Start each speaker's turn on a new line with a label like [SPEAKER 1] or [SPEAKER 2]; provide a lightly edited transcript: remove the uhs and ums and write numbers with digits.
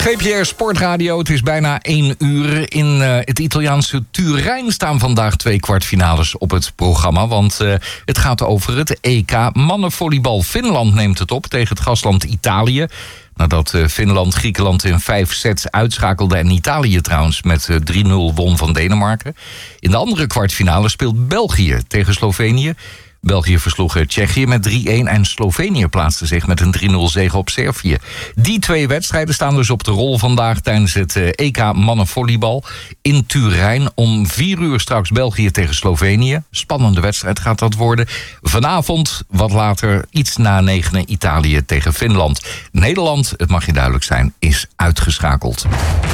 [SPEAKER 1] GPR Sportradio, het is bijna 1 uur. In het Italiaanse Turijn staan vandaag 2 kwartfinales op het programma. Want het gaat over het EK mannenvolleybal. Finland neemt het op tegen het gastland Italië. Nadat Finland Griekenland in 5 sets uitschakelde en Italië trouwens met 3-0 won van Denemarken. In de andere kwartfinale speelt België tegen Slovenië. België versloeg Tsjechië met 3-1 en Slovenië plaatste zich met een 3-0 zege op Servië. Die 2 wedstrijden staan dus op de rol vandaag tijdens het EK mannenvolleybal in Turijn. Om 4 uur straks België tegen Slovenië. Spannende wedstrijd gaat dat worden. Vanavond, wat later, iets na 9 Italië tegen Finland. Nederland, het mag je duidelijk zijn, is uitgeschakeld.